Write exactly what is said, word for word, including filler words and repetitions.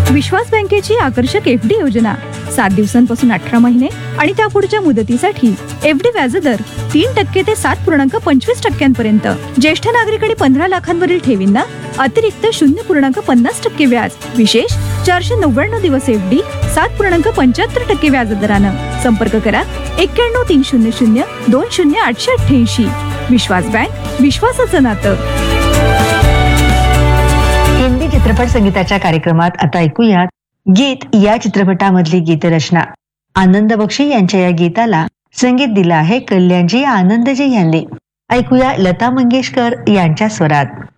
विश्वास बँकेची आकर्षक F D योजना सात दिवसांपासून अठरा महिने आणि त्या पुढच्या मुदतीसाठी एफ डी व्याजदर तीन टक्के ते सात पूर्णांक पंचवीस टक्क्यांपर्यंत. ज्येष्ठ नागरिक आणि पंधरा लाखांवरील ठेवींना अतिरिक्त शून्य पूर्णांक पन्नास टक्के व्याज. विशेष चारशे नव्याण्णव दिवस एफ डी सात पूर्णांक पंच्याहत्तर टक्के व्याजदरानं. संपर्क करा एक्क्याण्णव तीन शून्य शून्य दोन शून्य आठशे अठ्ठ्याऐंशी. विश्वास बँक, विश्वासाचं नातं. हिंदी चित्रपट संगीताच्या कार्यक्रमात आता ऐकूयात गीत या चित्रपटामधली गीतरचना. आनंद बक्षी यांच्या या गीताला संगीत दिलं आहे कल्याणजी आनंदजी यांनी. ऐकूया लता मंगेशकर यांच्या स्वरात.